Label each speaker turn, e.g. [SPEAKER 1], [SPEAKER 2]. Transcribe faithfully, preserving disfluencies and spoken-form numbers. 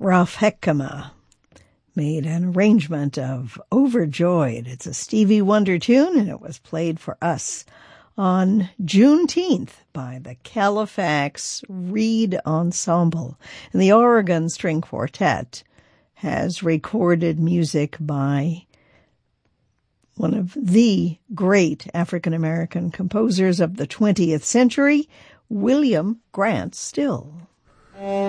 [SPEAKER 1] Ralph Heckema made an arrangement of Overjoyed. It's a Stevie Wonder tune, and it was played for us on Juneteenth by the Califax Reed Ensemble. And the Oregon String Quartet has recorded music by one of the great African-American composers of the twentieth century, William Grant Still.